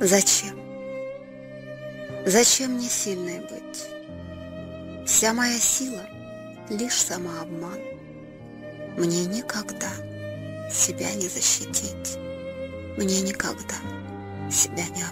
Зачем? Зачем мне сильной быть? Вся моя сила — лишь самообман. Мне никогда себя не защитить, мне никогда себя не